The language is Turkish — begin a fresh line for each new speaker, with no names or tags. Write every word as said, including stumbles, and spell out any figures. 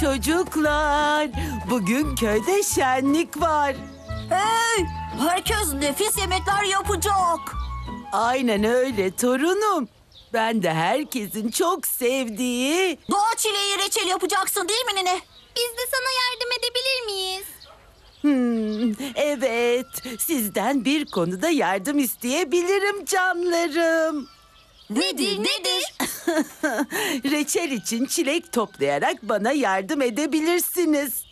Çocuklar, bugün köyde şenlik var.
Hey! Herkes nefis yemekler yapacak.
Aynen öyle torunum. Ben de herkesin çok sevdiği...
Doğa çileği reçel yapacaksın değil mi nene?
Biz de sana yardım edebilir miyiz?
Hmm, evet, sizden bir konuda yardım isteyebilirim canlarım.
Nedir, nedir?
Reçel için çilek toplayarak bana yardım edebilirsiniz.